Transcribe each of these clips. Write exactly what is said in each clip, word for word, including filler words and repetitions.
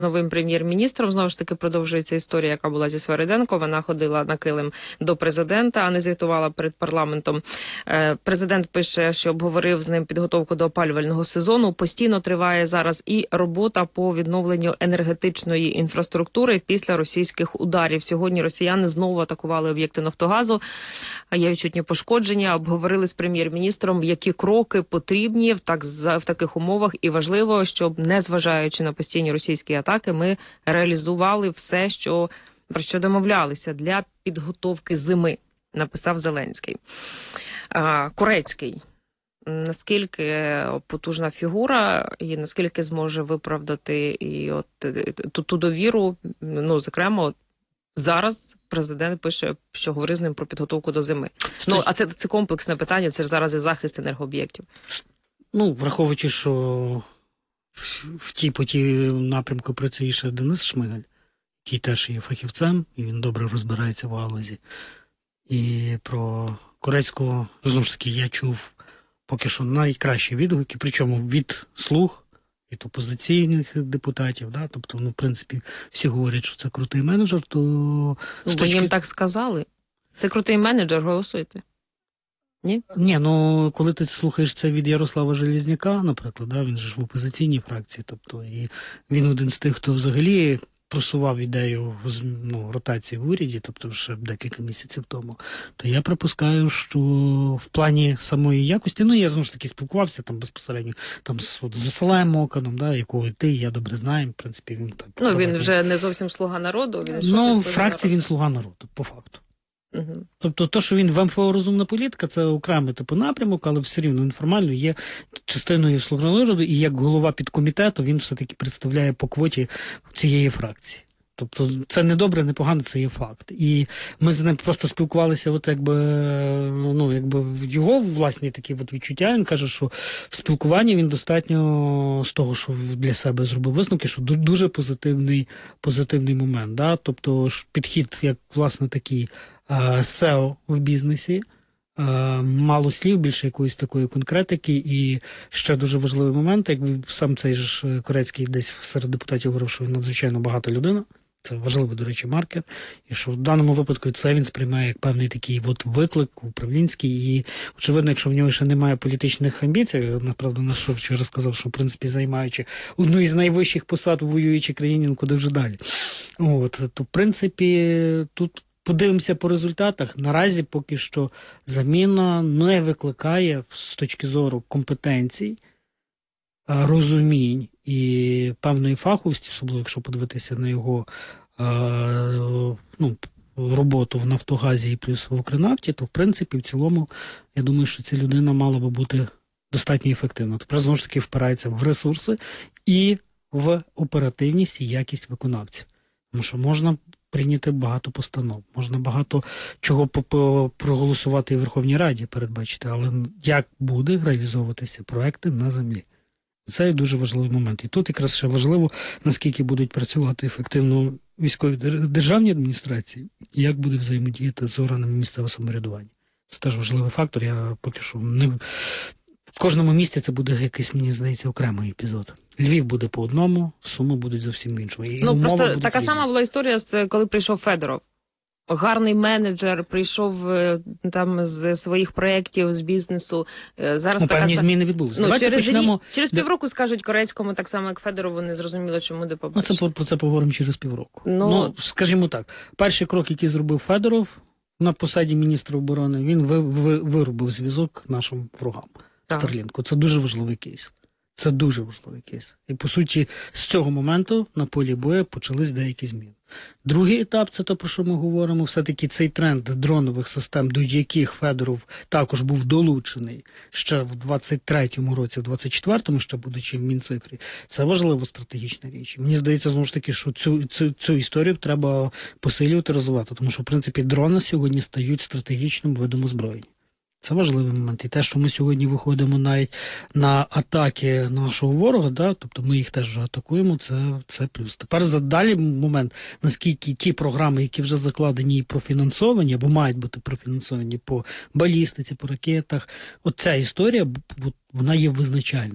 новим прем'єр-міністром. Знову ж таки, продовжується історія, яка була зі Свириденко. Вона ходила на килим до президента, а не звітувала перед парламентом. Президент пише, що обговорив з ним підготовку до опалювального сезону. Постійно триває зараз і робота по відновленню енергетичної інфраструктури після російських ударів. Сьогодні росіяни знову атакували об'єкти Нафтогазу. Є відчутні пошкодження. Обговорили з прем'єр-міністром, які кроки потрібні в, так, в таких умовах. І важливо, щоб, незважаючи на постійні російські атаки, ми реалізували все, що, про що домовлялися для підготовки зими, написав Зеленський. А, Корецький. Наскільки потужна фігура і наскільки зможе виправдати і от ту, ту довіру, ну, зокрема, от зараз президент пише, що говорив з ним про підготовку до зими. Ну, а це, це комплексне питання, це ж зараз і захист енергооб'єктів. Ну, враховуючи, що в тій по тій напрямку працює ще Денис Шмигаль, який теж є фахівцем, і він добре розбирається в галузі. І про Корецького, знову ж таки, я чув поки що найкращі відгуки, причому від слуг, від опозиційних депутатів, да? Тобто, ну, в принципі, всі говорять, що це крутий менеджер, то... Ну, бо точки... їм так сказали. Це крутий менеджер, голосуйте. Ні? Ні, ну, коли ти слухаєш це від Ярослава Железняка, наприклад, да, він ж в опозиційній фракції, тобто, і він один з тих, хто взагалі просував ідею ну, ротації в уряді, тобто ще декілька місяців тому, то я припускаю, що в плані самої якості, ну, я знову ж таки спілкувався там безпосередньо там з, от, з Василем Моканом, да, якого ти, я добре знаю, в принципі, він так... Ну, він вже не зовсім слуга народу. Він ну, в фракції він слуга народу, по факту. Угу. Тобто, то, що він в ем еф о розумна політика, це окремий типу напрямок, але все рівно інформально є частиною слуг народу, і як голова підкомітету він все-таки представляє по квоті цієї фракції. Тобто це не добре, не погано, це є факт. І ми з ним просто спілкувалися, от якби, ну, якби його власні такі от відчуття. Він каже, що в спілкуванні він достатньо з того, що для себе зробив висновки, що дуже позитивний, позитивний момент. Да? Тобто підхід, як власне такий сео в бізнесі, мало слів, більше якоїсь такої конкретики. І ще дуже важливий момент, як сам цей ж Корецький десь серед депутатів говорив, що він надзвичайно багата людина. Це важливий, до речі, маркер. І що в даному випадку це він сприймає як певний такий от виклик управлінський. І, очевидно, якщо в нього ще немає політичних амбіцій, направду, на що вчора сказав, що, в принципі, займаючи одну із найвищих посад в воюючій країні, ну куди вже далі. От, то, в принципі, тут подивимося по результатах. Наразі поки що заміна не викликає з точки зору компетенцій, розумінь і певної фаховості, особливо якщо подивитися на його ну, роботу в Нафтогазі і плюс в Укрнафті, то в принципі в цілому я думаю, що ця людина мала би бути достатньо ефективна. Тепер знову ж таки впирається в ресурси і в оперативність і якість виконавців. Тому що можна прийняти багато постанов, можна багато чого проголосувати і в Верховній Раді передбачити, але як буде реалізовуватися проекти на землі? Це дуже важливий момент. І тут якраз ще важливо, наскільки будуть працювати ефективно військові державні адміністрації, і як буде взаємодіяти з органами місцевого самоврядування. Це теж важливий фактор. Я поки що не... В кожному місті це буде якийсь, мені здається, окремий епізод. Львів буде по одному, Суми будуть зовсім іншому. І ну, просто така різні. сама була історія, коли прийшов Федоров. Гарний менеджер, прийшов там з своїх проєктів, з бізнесу. Зараз ну, така... певні зміни відбулися. Ну, через почнемо... рік, через півроку скажуть Корецькому, так само, як Федорову, не зрозуміло, чому де побачить. Ну, це про це поговоримо через півроку. Ну... ну, скажімо так, перший крок, який зробив Федоров на посаді міністра оборони, він ви, ви, виробив зв'язок нашим ворогам. Старлінку. Це дуже важливий кейс. Це дуже важливий кейс. І, по суті, з цього моменту на полі бою почались деякі зміни. Другий етап, це те, про що ми говоримо, все-таки цей тренд дронових систем, до яких Федоров також був долучений ще в двадцять третьому році, в двадцять четвертому, ще будучи в Мінцифрі, це важлива стратегічна річ. Мені здається, знову ж таки, що цю, цю, цю історію треба посилювати, розвивати, тому що, в принципі, дрони сьогодні стають стратегічним видом озброєння. Це важливий момент. І те, що ми сьогодні виходимо навіть на атаки нашого ворога, да, тобто ми їх теж вже атакуємо, це, це плюс. Тепер за далі момент, наскільки ті програми, які вже закладені і профінансовані, або мають бути профінансовані по балістиці, по ракетах, оця історія, вона є визначальною.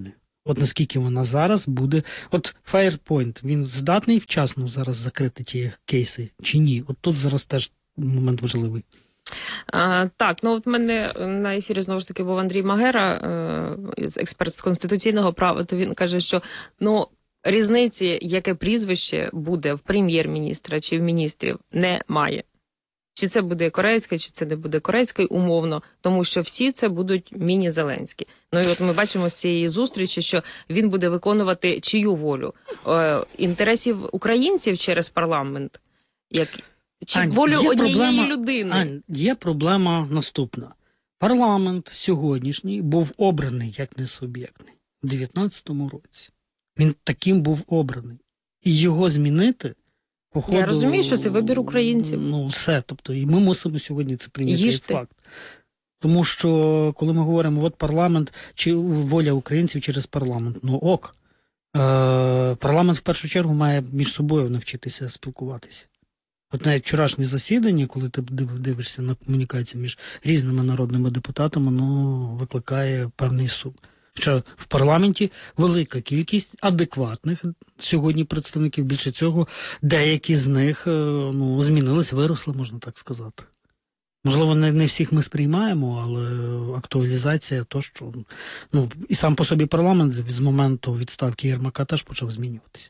От наскільки вона зараз буде. От Firepoint, він здатний вчасно зараз закрити ті кейси чи ні? От тут зараз теж момент важливий. А, так, ну от в мене на ефірі знову ж таки був Андрій Магера, е, експерт з конституційного права, то він каже, що ну різниці, яке прізвище буде в прем'єр-міністра чи в міністрів, немає. Чи це буде корейське, чи це не буде корейське, умовно, тому що всі це будуть міні-Зеленські. Ну і от ми бачимо з цієї зустрічі, що він буде виконувати чию волю? Е, інтересів українців через парламент? Як... Чи Ань, волю є однієї проблема, людини? Ань, є проблема наступна. Парламент сьогоднішній був обраний як несуб'єктний у дев'ятнадцятому році. Він таким був обраний. І його змінити походу... Я розумію, що це вибір українців. Ну, все. Тобто, і ми мусимо сьогодні це прийняти як Їжте. факт. Тому що, коли ми говоримо, от парламент, чи воля українців через парламент, ну ок. Е, парламент в першу чергу має між собою навчитися спілкуватися. От навіть вчорашнє засідання, коли ти дивишся на комунікацію між різними народними депутатами, ну, викликає певний сум. Що в парламенті велика кількість адекватних сьогодні представників, більше цього, деякі з них ну, змінились, виросли, можна так сказати. Можливо, не, не всіх ми сприймаємо, але актуалізація то, що ну, і сам по собі парламент з моменту відставки Єрмака теж почав змінюватися.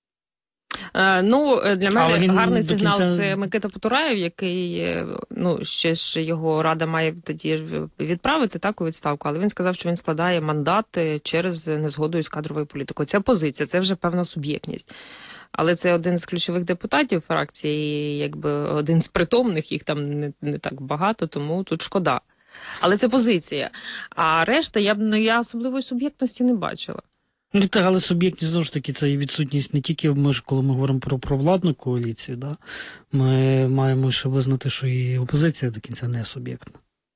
Е, ну, для мене він гарний до сигнал кінця- це Микита Потураєв, який, е, ну, ще ж його рада має тоді ж відправити так у відставку, але він сказав, що він складає мандат е, через незгоду із кадровою політикою. Це позиція, це вже певна суб'єктність. Але це один з ключових депутатів фракції, якби один з притомних, їх там не, не так багато, тому тут шкода. Але це позиція. А решта, я б ну, я особливої суб'єктності не бачила. Ну, так, але суб'єктність, знову ж таки, це і відсутність не тільки, ми ж, коли ми говоримо про провладну коаліцію, да, ми маємо ще визнати, що і опозиція до кінця не суб'єктна.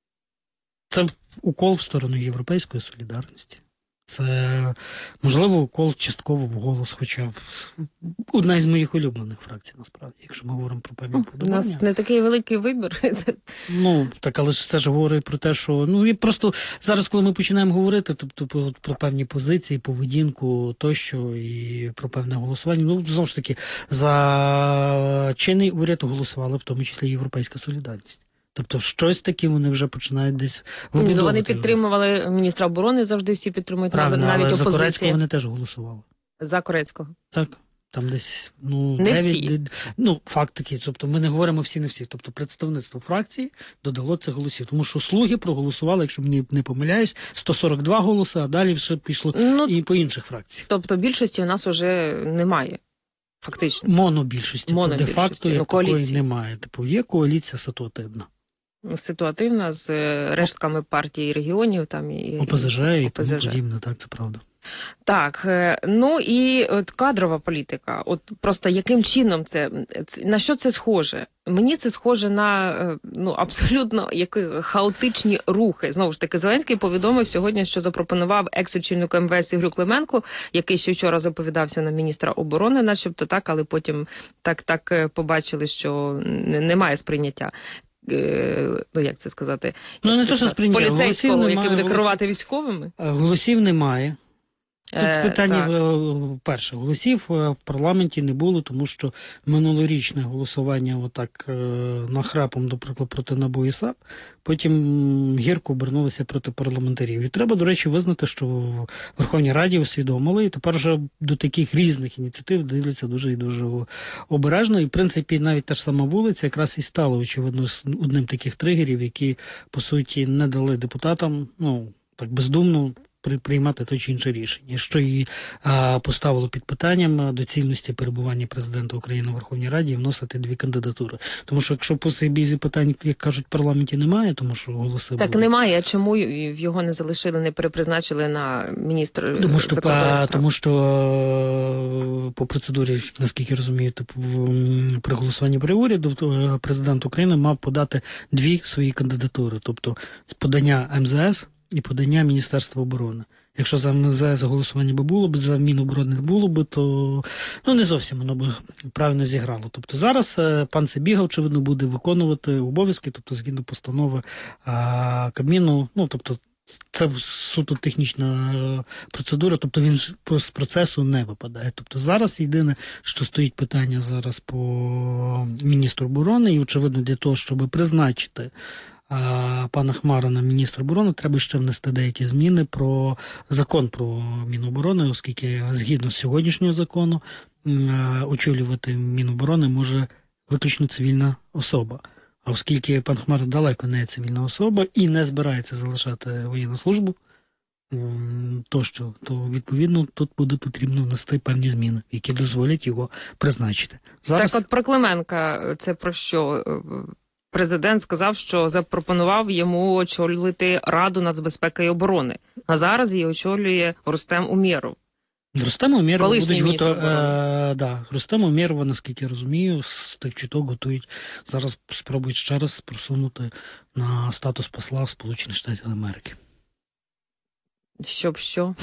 Це укол в сторону європейської солідарності. Це, можливо, укол частково в голос, хоча одна із моїх улюблених фракцій, насправді, якщо ми говоримо про певні У вподобання. нас не такий великий вибір. Ну, так, але ж це ж говорить про те, що, ну, і просто зараз, коли ми починаємо говорити, тобто про, про певні позиції, поведінку тощо, і про певне голосування, ну, знову ж таки, за чинний уряд голосували, в тому числі Європейська солідарність. Тобто щось таке вони вже починають десь вибудовувати. Ну, вони підтримували міністра оборони, завжди всі підтримують, Правильно, навіть але за опозиція. Корецького вони теж голосували. За Корецького. Так, там десь, ну, Не дев'ять, всі. ну, факт такий, тобто ми не говоримо всі не всі, тобто представництво фракції додало цих голосів, тому що слуги проголосували, якщо мені не помиляюсь, сто сорок два голоси, а далі вже пішло Ну, і по інших фракціях. тобто більшості в нас вже немає, фактично. Монобільшості, Монобільшості, де-факто, ну, як такої коаліції. немає. Типу, є коаліція ситуативна. Ситуативна з е, рештками партій і регіонів там і ОПЗЖ і тому ОПЗЖ. подібне, так, це правда. Так, е, ну і от кадрова політика. От просто яким чином це, це- на що це схоже? Мені це схоже на е, ну абсолютно які хаотичні рухи. Знову ж таки, Зеленський повідомив сьогодні, що запропонував екс-очільнику ем ве ес Ігорю Клименку, який ще вчора заповідався на міністра оборони, начебто так, але потім так так е, побачили, що не- немає сприйняття. Е, Ну, як це сказати? Ну, Як не це то, що сказати? сприйняття, Поліцейського, голосів який немає, буде голосів- керувати військовими. А голосів немає. Тут Е, питання, так. е, перше, голосів е, в парламенті не було, тому що минулорічне голосування отак е, нахрапом, наприклад, проти НАБУ і САП, потім м, гірко обернулося проти парламентарів. І треба, до речі, визнати, що в Верховній Раді усвідомили, і тепер вже до таких різних ініціатив дивляться дуже і дуже обережно. І, в принципі, навіть та ж сама вулиця якраз і стала, очевидно, з одним таких тригерів, які, по суті, не дали депутатам, ну, так бездумно, при- приймати то чи інше рішення, що і а, поставило під питанням доцільності перебування президента України у Верховній Раді і вносити дві кандидатури. Тому що якщо по цій бізі питань, як кажуть, в парламенті немає, тому що голоси Так були. немає. А чому й- в його не залишили, не перепризначили на міністр Тому що, закордонних а, справ? тому що е, по процедурі, наскільки розумію, типу, в, м, при голосуванні при уряду то, е, президент України мав подати дві свої кандидатури, тобто подання ем зе ес і подання Міністерства оборони. Якщо за ем зе ес голосування би було б, за Міноборони не було б, то ну не зовсім воно б правильно зіграло. Тобто зараз е, пан Сибіга, очевидно, буде виконувати обов'язки, тобто згідно постанови а, Кабміну, ну тобто Це суто технічна е, процедура, тобто він з з процесу не випадає. Тобто зараз єдине, що стоїть питання зараз по міністру оборони, і, очевидно, для того, щоб призначити а, пана Хмара на міністра оборони, треба ще внести деякі зміни про закон про Міноборони, оскільки згідно з сьогоднішнього закону е, очолювати Міноборони може виключно цивільна особа. А оскільки пан Хмар далеко не цивільна особа і не збирається залишати воєнну службу, тощо, то, відповідно, тут буде потрібно внести певні зміни, які дозволять його призначити. Зараз... Так от про Клименка, це про що? Президент сказав, що запропонував йому очолити Раду нацбезпеки і оборони, а зараз її очолює Рустем Умєров. Рустем Умєрова Колишній будуть міністр готові. Е, да, Рустем Умєрова, наскільки я розумію, з тих чуток готують, зараз спробують ще раз просунути на статус посла Сполучених Штатів Америки. Щоб що?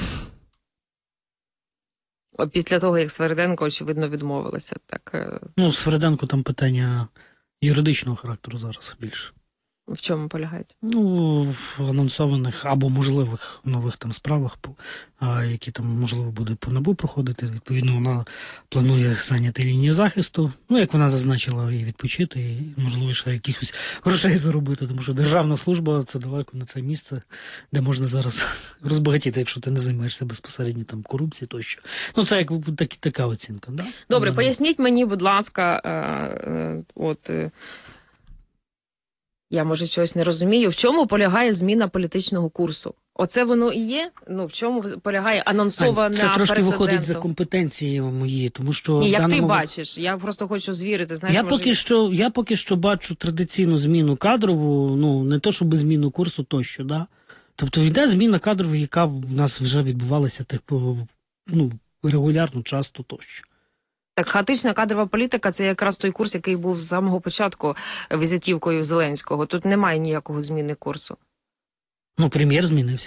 Після того, як Свериденко, очевидно, відмовилася. Так. Ну, Свериденко там питання юридичного характеру зараз більше. В чому полягають? Ну, в анонсованих або можливих нових там справах, які там, можливо, буде по НАБУ проходити. Відповідно, вона планує зайняти лінії захисту. Ну, як вона зазначила, і відпочити, і, можливо, ще якихось грошей заробити, тому що державна служба – це далеко не це місце, де можна зараз розбагатіти, якщо ти не займаєшся безпосередньо там корупцією тощо. Ну, це як так, така оцінка. Да? Добре, ну, поясніть мені, будь ласка, е, е, от... Е... Я, може, щось не розумію. В чому полягає зміна політичного курсу? Оце воно і є? Ну, в чому полягає анонсована Це трошки президентом? виходить за компетенції мої, тому що... Ні, як даному... ти бачиш? Я просто хочу звірити. Знаєш, я, може... поки що, я поки що бачу традиційну зміну кадрову, ну, не то, щоб зміну курсу тощо, да? Тобто йде зміна кадрів, яка в нас вже відбувалася так, ну, регулярно, часто тощо. Так, хаотична кадрова політика – це якраз той курс, який був з самого початку візитівкою Зеленського. Тут немає ніякого зміни курсу. Ну, прем'єр змінився.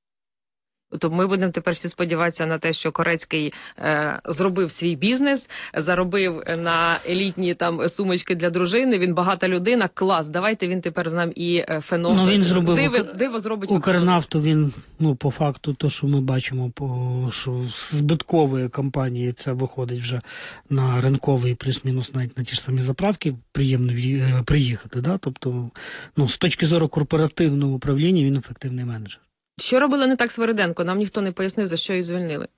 То ми будемо тепер всі сподіватися на те, що Корецький е, зробив свій бізнес, заробив на елітні там сумочки для дружини, він багата людина, клас, давайте він тепер нам і феномен. Ну, він зробив диво, Укр... диво зробить Укрнафту, він, ну, по факту, то, що ми бачимо, по, що з збиткової компанії це виходить вже на ринковий, плюс-мінус навіть на ті ж самі заправки, приємно приїхати, да? Тобто, ну, з точки зору корпоративного управління він ефективний менеджер. Що робила не так Свериденко? Нам ніхто не пояснив, за що її звільнили.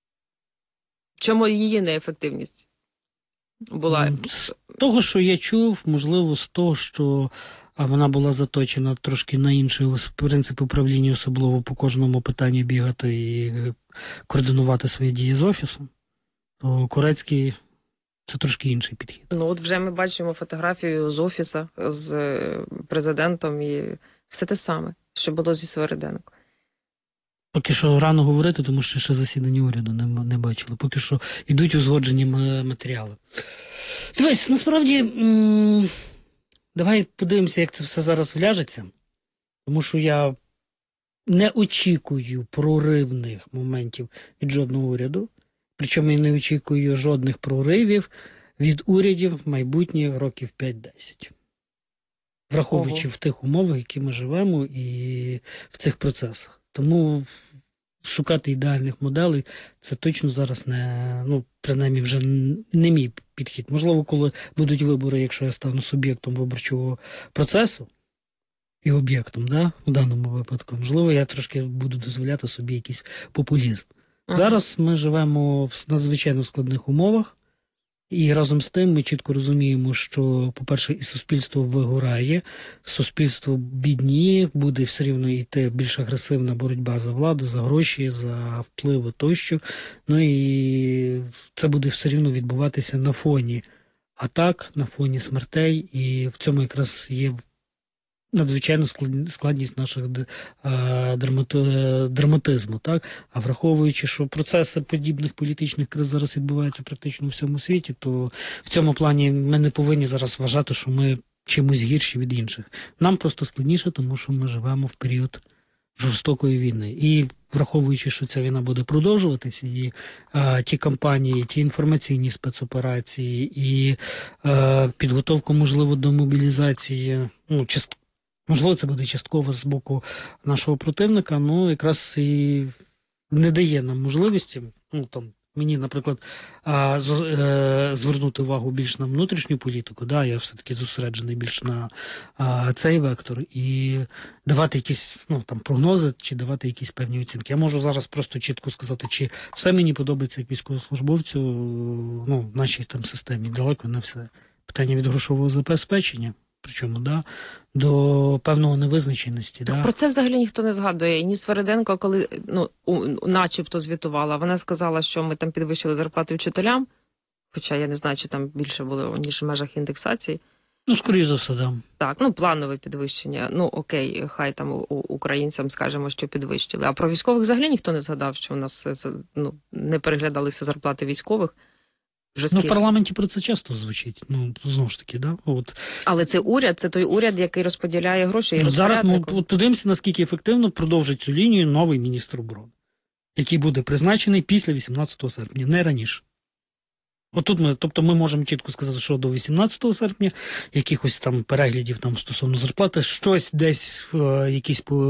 В чому її неефективність була? З того, що я чув, можливо, з того, що вона була заточена трошки на інший принцип управління, особливо по кожному питанню бігати і координувати свої дії з офісом, то Корецький – це трошки інший підхід. Ну, от вже ми бачимо фотографію з офісу, з президентом, і все те саме, що було зі Свериденко. Поки що рано говорити, тому що ще засідання уряду не, не бачили. Поки що йдуть узгоджені матеріали. Дивись, насправді, м- давай подивимося, як це все зараз вляжеться. Тому що я не очікую проривних моментів від жодного уряду. Причому я не очікую жодних проривів від урядів майбутніх років п'ять-десять. Враховуючи Ого. в тих умовах, які ми живемо, і в цих процесах. Тому шукати ідеальних моделей – це точно зараз не, ну, принаймні вже не мій підхід. Можливо, коли будуть вибори, якщо я стану суб'єктом виборчого процесу і об'єктом, да, у даному випадку, можливо, я трошки буду дозволяти собі якийсь популізм. Ага. Зараз ми живемо в надзвичайно складних умовах, і разом з тим ми чітко розуміємо, що, по-перше, і суспільство вигорає, суспільство бідніє, буде все рівно йти більш агресивна боротьба за владу, за гроші, за впливи тощо. Ну і це буде все рівно відбуватися на фоні атак, на фоні смертей, і в цьому якраз є надзвичайно складність наших драматизму, так? А враховуючи, що процеси подібних політичних криз зараз відбуваються практично у всьому світі, то в цьому плані ми не повинні зараз вважати, що ми чимось гірші від інших. Нам просто складніше, тому що ми живемо в період жорстокої війни. І враховуючи, що ця війна буде продовжуватися, і а, ті кампанії, ті інформаційні спецоперації, і а, підготовка, можливо, до мобілізації, ну, частково, Можливо, це буде частково з боку нашого противника, ну якраз і не дає нам можливості, ну там мені, наприклад, а, з, е, звернути увагу більш на внутрішню політику, да, я все-таки зосереджений більш на а, цей вектор, і давати якісь ну, там, прогнози, чи давати якісь певні оцінки. Я можу зараз просто чітко сказати, чи все мені подобається як військовослужбовцю, ну, в нашій там системі, далеко не все. Питання від грошового забезпечення, причому, да, до певного невизначеності. Так да. про це взагалі ніхто не згадує. І ні Свериденко, коли ну у, начебто звітувала, вона сказала, що ми там підвищили зарплати вчителям, хоча я не знаю, чи там більше було, ніж в межах індексації. Ну, скоріш за все, да. Так, ну планове підвищення. Ну окей, хай там у, українцям скажемо, що підвищили. А про військових взагалі ніхто не згадав, що у нас ну, не переглядалися зарплати військових. Вже ну, в парламенті про це часто звучить. Ну, знову ж таки, да. От. Але це уряд, це той уряд, який розподіляє гроші. І ну, зараз ми подивимося, наскільки ефективно продовжить цю лінію новий міністр оборони, який буде призначений після вісімнадцятого серпня, не раніше. Отут ми, тобто ми можемо чітко сказати, що до вісімнадцятого серпня якихось там переглядів там стосовно зарплати, щось десь, е, якісь е,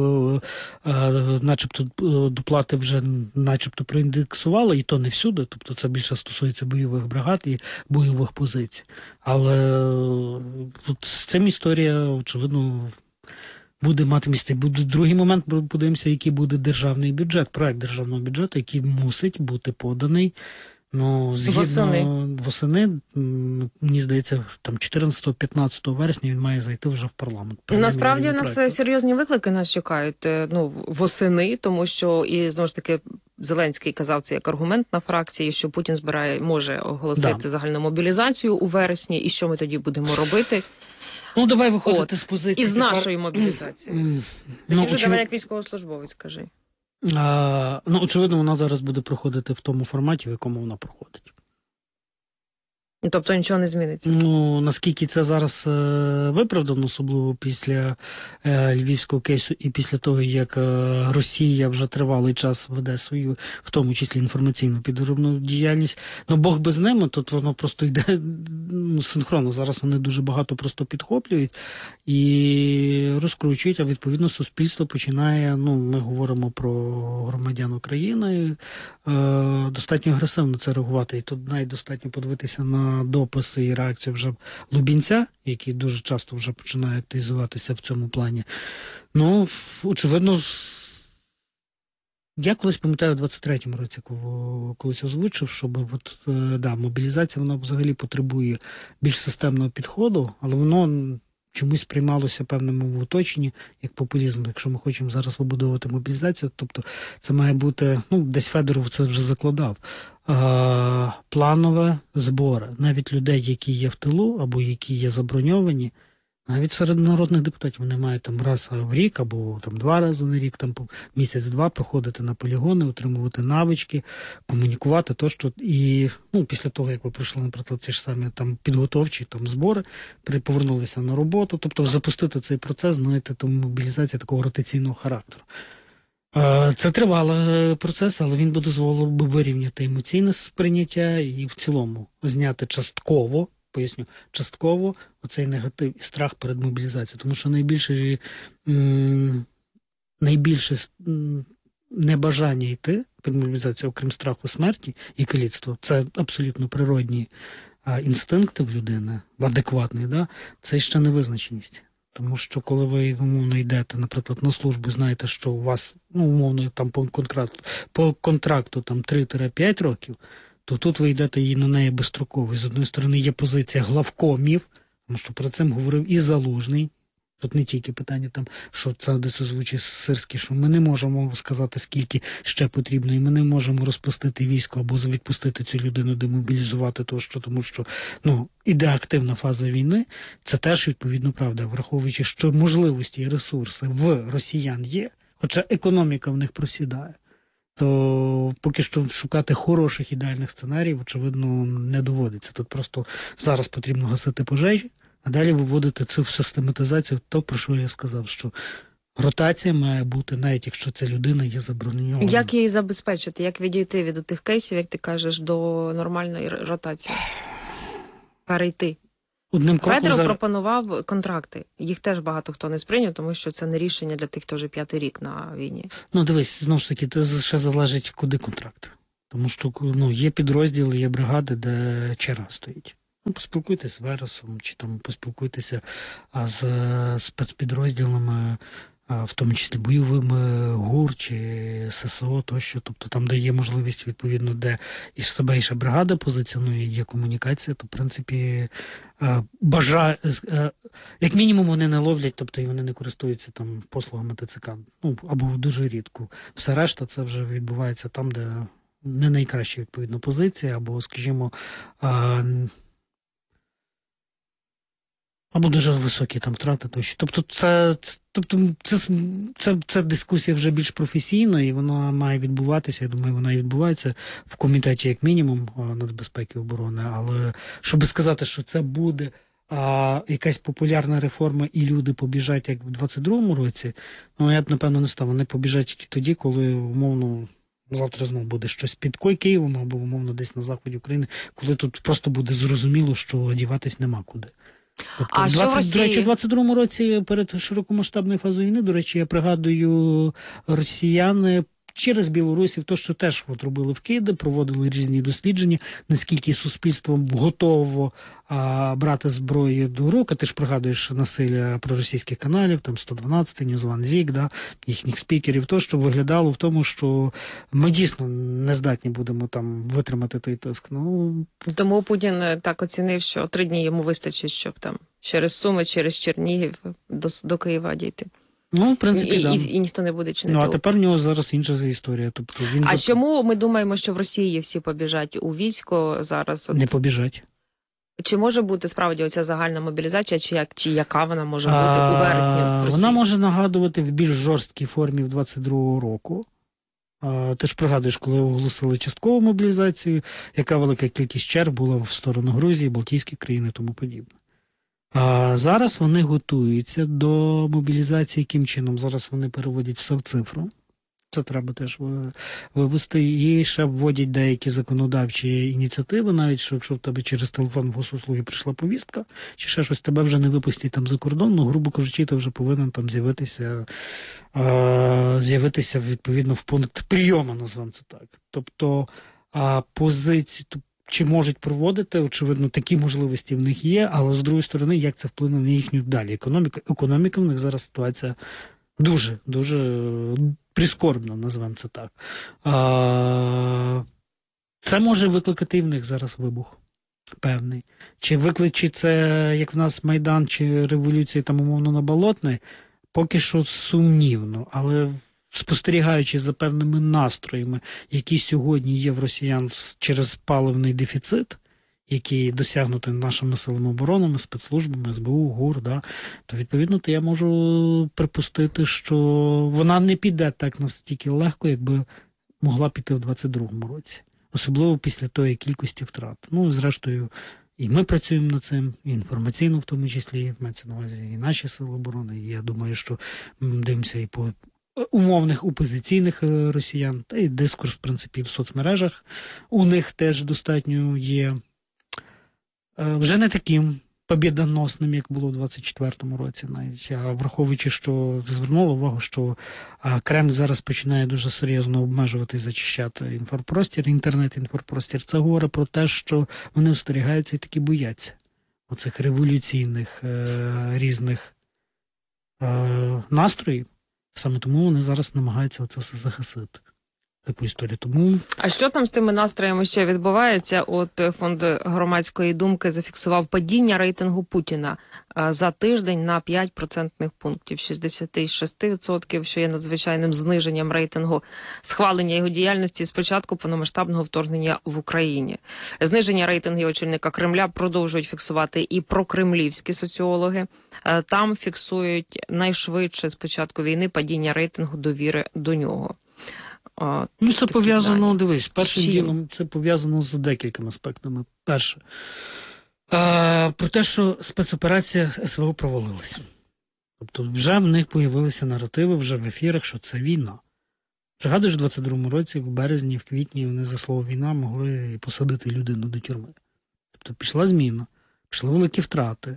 е, начебто доплати вже начебто проіндексували, і то не всюди, тобто це більше стосується бойових бригад і бойових позицій. Але е, от з цим історія, очевидно, буде мати місце. Буде другий момент, подивимося, який буде державний бюджет, проект державного бюджету, який мусить бути поданий. Ну, згідно восени. восени, мені здається, там чотирнадцятого-п'ятнадцятого вересня він має зайти вже в парламент. Насправді у нас проекту. Серйозні виклики нас чекають ну, восени, тому що, і знову ж таки, Зеленський казав це як аргумент на фракції, що Путін збирає, може оголосити да. загальну мобілізацію у вересні, і що ми тоді будемо робити. Ну, давай виходити От. з позиції. Із тепер... нашої мобілізації. Mm. Ну, вже давай як військовослужбовець, скажи. А, ну, очевидно, вона зараз буде проходити в тому форматі, в якому вона проходить. Тобто нічого не зміниться? Ну, наскільки це зараз е, виправдано, особливо після е, львівського кейсу і після того, як е, Росія вже тривалий час веде свою, в тому числі інформаційну підробну діяльність. Ну, Бог без ними, тут воно просто йде ну, синхронно. Зараз вони дуже багато просто підхоплюють і розкручують, а відповідно суспільство починає, ну, ми говоримо про громадян України, е, достатньо агресивно це реагувати. І тут навіть достатньо подивитися на дописи і реакцію вже Лубінця, які дуже часто вже починають активізуватися в цьому плані. Ну, очевидно, я колись пам'ятаю, у двадцять третьому році колись озвучив, щоб от, да, мобілізація, вона взагалі потребує більш системного підходу, але воно чомусь приймалося певному в оточенні як популізм. Якщо ми хочемо зараз вибудовувати мобілізацію, тобто це має бути, ну, десь Федоров це вже закладав, а, планове збори. Навіть людей, які є в тилу або які є заброньовані, навіть серед народних депутатів вони мають там раз в рік або там два рази на рік, там місяць-два проходити на полігони, отримувати навички, комунікувати тощо. І ну, після того, як ви пройшли, наприклад, ці ж самі там підготовчі там збори, повернулися на роботу, тобто запустити цей процес, знаєте, тому мобілізація такого ротаційного характеру. Це тривалий процес, але він би дозволив би вирівняти емоційне сприйняття і в цілому зняти частково, поясню, частково оцей негатив і страх перед мобілізацією. Тому що найбільше, м, найбільше м, небажання йти під мобілізацію, окрім страху смерті і каліцтва, це абсолютно природні а, інстинкти в людини, адекватний, да? Це ще невизначеність. Тому що коли ви умовно йдете, наприклад, на службу, знаєте, що у вас, ну, умовно, там по контракту, по контракту там три-п'ять років, то тут ви йдете і на неї безстроково. І з одної сторони є позиція главкомів, тому що про це говорив і Залужний. Тут не тільки питання, там, що це десь озвучує Сирський, що ми не можемо сказати, скільки ще потрібно, і ми не можемо розпустити військо або відпустити цю людину, демобілізувати, то, що, тому що ну, іде активна фаза війни. Це теж, відповідно, правда, враховуючи, що можливості і ресурси в росіян є, хоча економіка в них просідає. То поки що шукати хороших ідеальних сценаріїв, очевидно, не доводиться. Тут просто зараз потрібно гасити пожежі, а далі виводити цю систематизацію, то, про що я сказав, що ротація має бути, навіть якщо ця людина є заброньована. Як її забезпечити? Як відійти від тих кейсів, як ти кажеш, до нормальної ротації? Перейти? Одним кроком Федоров зараз... пропонував контракти. Їх теж багато хто не сприйняв, тому що це не рішення для тих, хто вже п'ятий рік на війні. Ну, дивись, знову ж таки, це ще залежить, куди контракт. Тому що ну, є підрозділи, є бригади, де черга стоїть. Ну, поспілкуйтесь з Вересом, чи там поспілкуйтеся а, з спецпідрозділами, а, в тому числі бойовими ГУР чи ССО тощо. Тобто там, де є можливість, відповідно, де і себе і ще бригада позиціонує, є комунікація, то, в принципі, а, бажа... а, як мінімум вони не ловлять, тобто і вони не користуються там послугами ТЦК. Ну, або дуже рідко. Все решта це вже відбувається там, де не найкраща, відповідно, позиція, або, скажімо, а, або дуже високі там втрати тощо. Тобто це, тобто це, це, це дискусія вже більш професійна, і вона має відбуватися, я думаю, вона і відбувається в комітеті, як мінімум, нацбезпеки і оборони. Але щоб сказати, що це буде а, якась популярна реформа і люди побіжать, як в двадцять другому році, ну, я б, напевно, не став. Вони побіжать тільки тоді, коли, умовно, завтра знову буде щось під Києвом або, умовно, десь на заході України, коли тут просто буде зрозуміло, що діватись нема куди. Тобто, а в що в Росії? До речі, в двадцять другому році перед широкомасштабною фазою війни, до речі, я пригадую, росіяни через білорусів, то, що теж от робили вкиди, проводили різні дослідження, наскільки суспільство готово а, брати зброю до рук. А ти ж пригадуєш насилля проросійських каналів, там сто дванадцять, News One Zik, да, їхніх спікерів, то, що виглядало в тому, що ми дійсно не здатні будемо там витримати той тиск. Ну, тому Путін так оцінив, що три дні йому вистачить, щоб там через Суми, через Чернігів до, до Києва дійти. Ну, в принципі, і, да. і, і ніхто не буде чинити. Ну, а тепер в нього зараз інша історія. Тобто він а за... чому ми думаємо, що в Росії всі побіжать у військо зараз? От... Не побіжать. Чи може бути справді оця загальна мобілізація, чи, як, чи яка вона може бути а... у вересні в Росії? Вона може нагадувати в більш жорсткій формі в двадцять другого року. А, ти ж пригадуєш, коли оголосили часткову мобілізацію, яка велика кількість черг була в сторону Грузії, Балтійські країни і тому подібне. А зараз вони готуються до мобілізації. Яким чином? Зараз вони переводять все в цифру. Це треба теж вивести. І ще вводять деякі законодавчі ініціативи, навіть що якщо в тебе через телефон в госуслуги прийшла повістка, чи ще щось, тебе вже не випустять там за кордон, ну, грубо кажучи, ти вже повинен там з'явитися, а, з'явитися відповідно в пункт прийому, назвемо це так. Тобто а, позиції... Чи можуть проводити, очевидно, такі можливості в них є, але з другої сторони, як це вплине на їхню далі економіку? Економіка в них зараз ситуація дуже, дуже прискорбна, назвемо це так. А, це може викликати і в них зараз вибух певний. Чи викличе це, як в нас Майдан, чи революція там, умовно, на Болотної, поки що сумнівно, але... спостерігаючи за певними настроями, які сьогодні є в росіян через паливний дефіцит, який досягнутий нашими силами оборони, спецслужбами, ес бе у, ГУР, да, то, відповідно, то я можу припустити, що вона не піде так настільки легко, якби могла піти в двадцять другому році. Особливо після тої кількості втрат. Ну, зрештою, і ми працюємо над цим, і інформаційно в тому числі, мається на увазі і наші сили оборони. І я думаю, що ми дивимося і по умовних опозиційних росіян, та й дискурс, в принципі, в соцмережах у них теж достатньо є вже не таким побєдоносним, як було в двадцять четвертому році навіть, а враховуючи, що звернуло увагу, що Кремль зараз починає дуже серйозно обмежувати і зачищати інформпростір, інтернет-інформпростір. Це говорить про те, що вони остерігаються і таки бояться оцих революційних е, різних е, настроїв. Саме тому вони зараз намагаються це все захистити. Таку історію. Тому... А що там з тими настроями ще відбувається? От Фонд громадської думки зафіксував падіння рейтингу Путіна за тиждень на п'ять процентних пунктів. шістдесят шість відсотків, що є надзвичайним зниженням рейтингу схвалення його діяльності з початку повномасштабного вторгнення в Україні. Зниження рейтингів очільника Кремля продовжують фіксувати і прокремлівські соціологи. Там фіксують найшвидше з початку війни падіння рейтингу довіри до нього. А, ну, це пов'язано, дивись, першим ділом це пов'язано з декількома аспектами. Перше, а, про те, що спецоперація ес ве о провалилася. Тобто вже в них появилися наративи, вже в ефірах, що це війна. Пригадуєш, в двадцять другому році, в березні, в квітні вони за слово війна могли посадити людину до тюрми. Тобто пішла зміна. пішли великі втрати.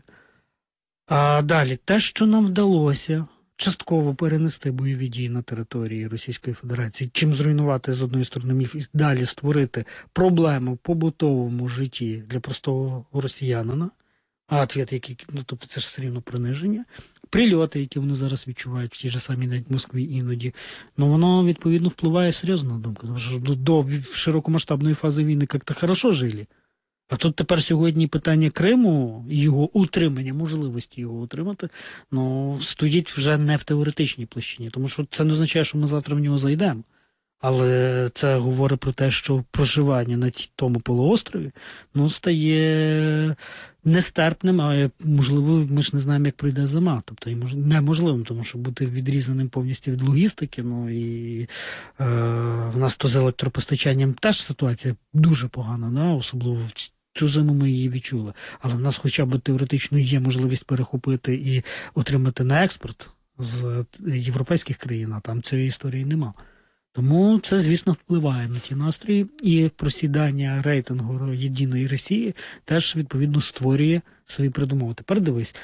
А далі, те, що нам вдалося частково перенести бойові дії на території Російської Федерації, чим зруйнувати з одної сторони міф і далі створити проблему в побутовому житті для простого росіянина, а ответ, який, ну, тобто це ж все рівно приниження, прильоти, які вони зараз відчувають в тій же самій навіть Москві іноді, ну воно, відповідно, впливає серйозно на думку. Тому що до, до широкомасштабної фази війни як-то хорошо жили. А тут тепер сьогодні питання Криму і його утримання, можливості його утримати, ну, стоїть вже не в теоретичній площині, тому що це не означає, що ми завтра в нього зайдемо. Але це говорить про те, що проживання на тому полуострові, ну, стає нестерпним, а можливо, ми ж не знаємо, як пройде зима. Тобто неможливим, тому що бути відрізаним повністю від логістики, ну і е, в нас то з електропостачанням теж ситуація дуже погана, да? Особливо в цю зиму ми її відчули. Але в нас хоча б теоретично є можливість перехопити і отримати на експорт з європейських країн, а там цієї історії нема. Тому це, звісно, впливає на ті настрої, і просідання рейтингу «Єдиної Росії» теж, відповідно, створює свої передумови. Тепер дивись,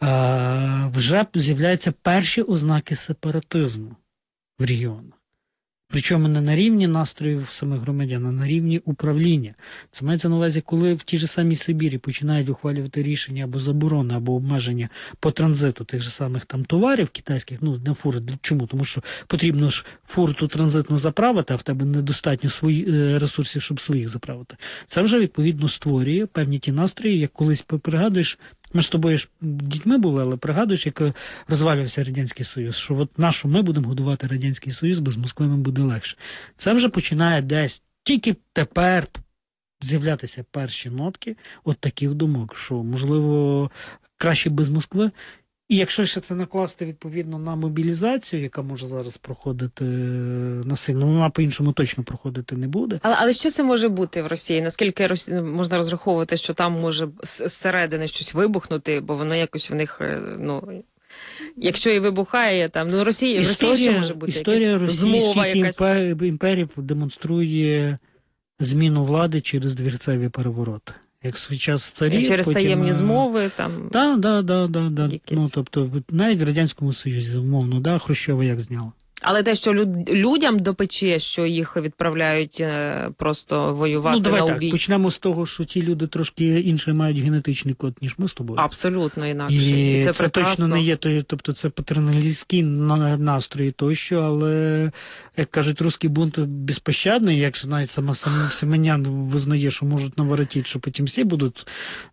вже з'являються перші ознаки сепаратизму в регіонах. Причому не на рівні настроїв самих громадян, а на рівні управління. Це мається на увазі, коли в тій же самій Сибірі починають ухвалювати рішення або заборони, або обмеження по транзиту тих же самих там товарів китайських, ну, на фури. Чому? Тому що потрібно ж фуру ту транзитно заправити, а в тебе недостатньо свої, ресурсів, щоб своїх заправити. Це вже, відповідно, створює певні ті настрої, як колись пригадуєш, ми ж з тобою ж дітьми були, але пригадуєш, як розвалювався Радянський Союз, що от нашу ми будемо годувати Радянський Союз, без Москви нам буде легше. Це вже починає десь, тільки тепер з'являтися перші нотки от таких думок, що, можливо, краще без Москви. І якщо ще це накласти, відповідно, на мобілізацію, яка може зараз проходити насильно, вона по-іншому точно проходити не буде. Але, але що це може бути в Росії? Наскільки Росі... можна розраховувати, що там може зсередини щось вибухнути, бо воно якось в них, ну... Якщо і вибухає, там, ну, Росія, історія, в Росії що може бути? Історія російських якась... імперій демонструє зміну влади через двірцеві перевороти. Як свій час царі, через потім... таємні змови, там... Так, так, так, так. Якісь... Ну, тобто, навіть в Радянському Союзі, умовно, да, Хрущова як зняла. Але те, що люд... людям до печі, що їх відправляють е, просто воювати, ну, давай на так, убій. Почнемо з того, що ті люди трошки інший мають генетичний код, ніж ми з тобою. Абсолютно інакше. І, І це, це точно не є, тобто це патерналістські настрої тощо, але, як кажуть, русський бунт безпощадний, як ж навіть сама Семенян визнає, що можуть наворотити, що потім всі будуть,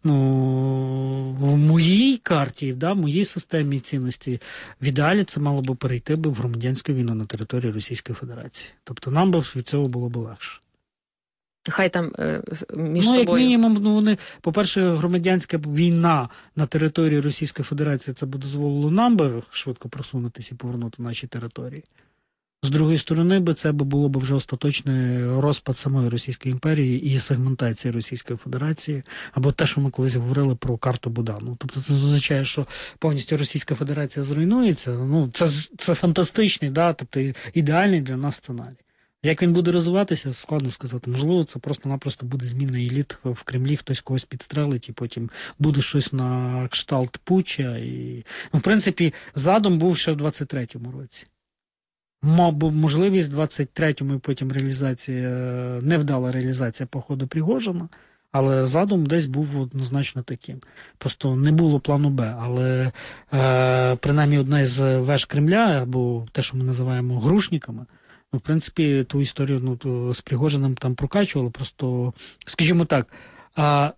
ну, в моїй карті, да, в моїй системі цінності, в ідеалі це мало би перейти би в громадянську війну на території Російської Федерації. Тобто нам би від цього було б легше. Хай там е, між ну, собою... як мінімум, ну, вони, по-перше, громадянська війна на території Російської Федерації, це б дозволило нам би швидко просунутися і повернути наші території. З другої сторони, би це б було б вже остаточний розпад самої Російської імперії і сегментація Російської Федерації, або те, що ми колись говорили про карту Будану. Тобто це означає, що повністю Російська Федерація зруйнується. Ну, це, це фантастичний, да, тобто ідеальний для нас сценарій. Як він буде розвиватися, складно сказати. Можливо, це просто-напросто буде зміна еліт в Кремлі, хтось когось підстрелить, і потім буде щось на кшталт путча. І... Ну, в принципі, задум був ще в двадцять третьому році. Мав можливість в двадцять третьому і потім реалізація, невдала реалізація походу Пригожина, але задум десь був однозначно таким. Просто не було плану Б, але е, принаймні одна з веж Кремля, або те, що ми називаємо грушниками, ну, в принципі, ту історію ну, з Пригожиним там прокачували, просто, скажімо так, а,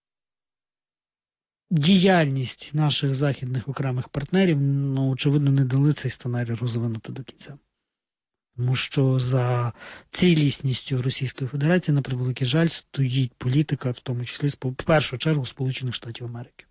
діяльність наших західних окремих партнерів, ну, очевидно, не дали цей сценарій розвинути до кінця. Тому що за цілісністю Російської Федерації, на превеликий жаль, стоїть політика, в тому числі, в першу чергу, Сполучених Штатів Америки.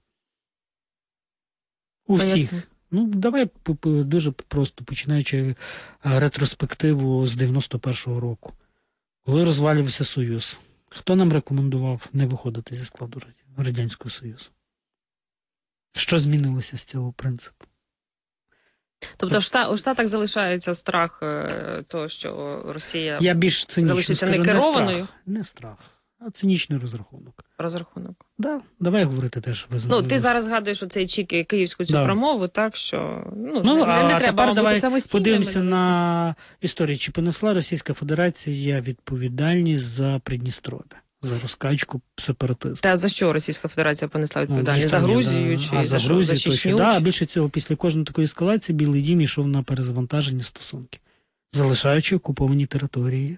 У всіх. Ну, давай дуже просто, починаючи ретроспективу з дев'яносто першого року. Коли розвалювався Союз, хто нам рекомендував не виходити зі складу Радянського Союзу? Що змінилося з цього принципу? Тобто в Штатах, у Штатах залишається страх того, що Росія Я більш цинічно залишиться скажу, некерованою? Не страх. Не страх. а цинічний розрахунок. Розрахунок. Да, давай говорити теж визнання. Ну, ти зараз згадуєш оцей чік київську цю Да. промову, так що ну, Ну, не, а не треба тепер вам давай бути самостійними. подивимося на історію. Чи понесла Російська Федерація відповідальність за Придністров'я, за розкачку сепаратизму? Та за що Російська Федерація понесла відповідальність? Ну, за Грузію да. чи а, за, за що? Грузію, За Чечню? точно, да. А більше цього, після кожної такої ескалації Білий Дім йшов на перезавантаження стосунків, залишаючи окуповані території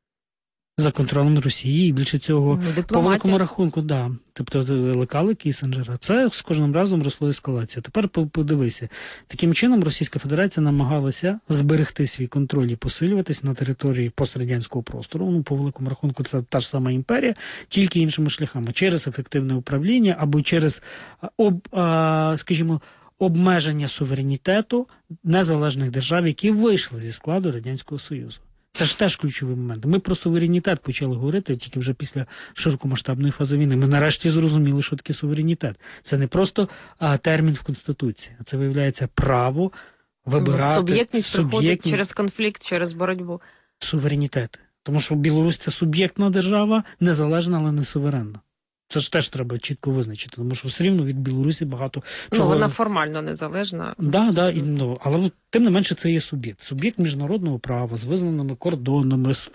за контролем Росії, і більше цього, Ну, по дипломатія. великому рахунку, да. Тобто лекали Кіссінджера. Це з кожним разом росло ескалація. Тепер по- подивися. Таким чином Російська Федерація намагалася зберегти свій контроль і посилюватись на території пострадянського простору. Ну, по великому рахунку, це та ж сама імперія, тільки іншими шляхами. Через ефективне управління або через, а, об, а, скажімо, обмеження суверенітету незалежних держав, які вийшли зі складу Радянського Союзу. Це ж теж ключовий момент. Ми про суверенітет почали говорити тільки вже після широкомасштабної фази війни. Ми нарешті зрозуміли, що таке суверенітет. Це не просто а, термін в Конституції, а це, виявляється, право вибирати Суб'єктність приходить суб'єктність, через конфлікт, через боротьбу. суверенітет. Тому що Білорусь – це суб'єктна держава, незалежна, але не суверенна. Це ж теж треба чітко визначити, тому що все рівно від Білорусі багато Ну, чого... вона формально незалежна. Да, да, і, ну, але от, тим не менше це є суб'єкт. Суб'єкт міжнародного права з визнаними кордонами, з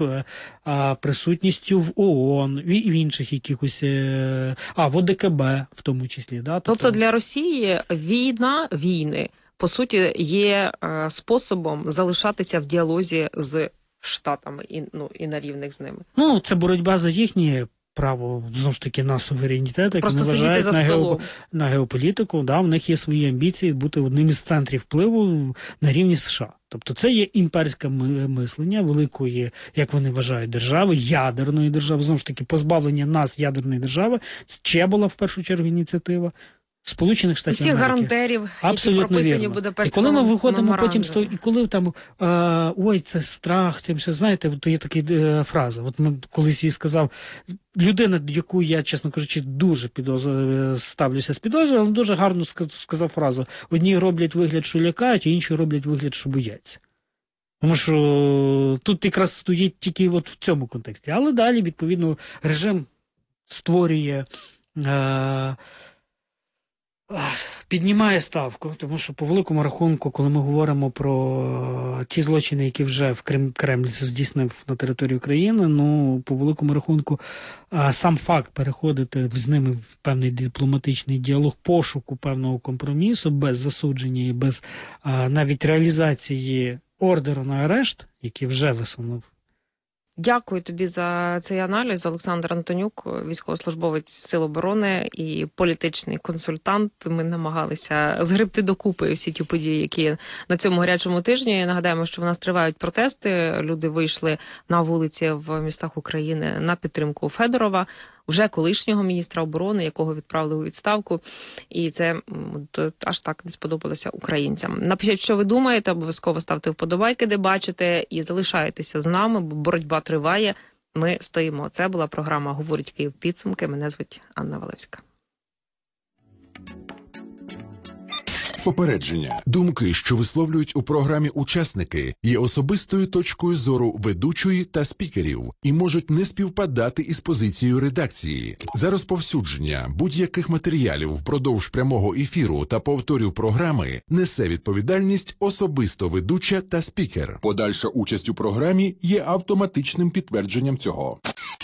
а, присутністю в ООН і в інших якихось, е, а, в ОДКБ в тому числі. Да? Тобто, Тобто для Росії війна, війни, по суті, є е, способом залишатися в діалозі з Штатами і, ну, і на рівних з ними. ну, це боротьба за їхнє право, знову ж таки, на суверенітет, як Просто вони сидіти вважають, за на, столом. геоп... на геополітику. Да? В них є свої амбіції бути одним із центрів впливу на рівні США. Тобто це є імперське ми- мислення великої, як вони вважають, держави, ядерної держави. Знову ж таки, позбавлення нас ядерної держави. Це чия була в першу чергу ініціатива? Сполучених Штатів Усіх Америки. гарантерів, Абсолютно які прописані вірно. в І Будапештському коли ми виходимо потім з меморандумі. того, і коли там е, ой, це страх, тим що знаєте, то є така е, фраза. От ми колись їй сказав, людина, яку я, чесно кажучи, дуже підоз... ставлюся з підозрою, але дуже гарно ска- сказав фразу: одні роблять вигляд, що лякають, а інші роблять вигляд, що бояться. Тому що тут якраз стоїть тільки от в цьому контексті. Але далі, відповідно, режим створює. Е, Піднімає ставку, тому що по великому рахунку, коли ми говоримо про ті злочини, які вже в Крем... Кремль здійснив на території України, ну, по великому рахунку, сам факт переходити з ними в певний дипломатичний діалог, пошуку певного компромісу, без засудження і без навіть реалізації ордеру на арешт, який вже висунув. Дякую тобі за цей аналіз. Олександр Антонюк, військовослужбовець Сил оборони і політичний консультант. Ми намагалися згребти докупи всі ті події, які на цьому гарячому тижні. Нагадаємо, що в нас тривають протести. Люди вийшли на вулиці в містах України на підтримку Федорова, вже колишнього міністра оборони, якого відправили у відставку. І це от, аж так не сподобалося українцям. Напишіть, що ви думаєте, обов'язково ставте вподобайки, де бачите, і залишайтеся з нами, бо боротьба триває. Ми стоїмо. Це була програма «Говорить Київ. Підсумки». Мене звуть Анна Валевська. Попередження. Думки, що висловлюють у програмі учасники, є особистою точкою зору ведучої та спікерів і можуть не співпадати із позицією редакції. За розповсюдження будь-яких матеріалів впродовж прямого ефіру та повторів програми несе відповідальність особисто ведуча та спікер. Подальша участь у програмі є автоматичним підтвердженням цього.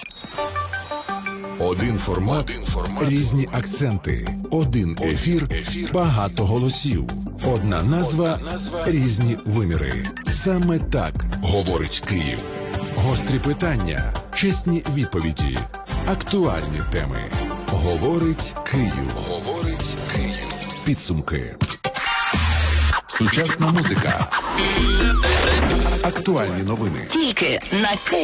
Один формат, Один формат, різні акценти, один ефір, ефір, багато голосів, одна назва, назва, різні виміри. Саме так говорить Київ. Гострі питання, чесні відповіді, актуальні теми. Говорить Київ. Говорить Київ. Підсумки. Сучасна музика. Актуальні новини. Тільки на Київ.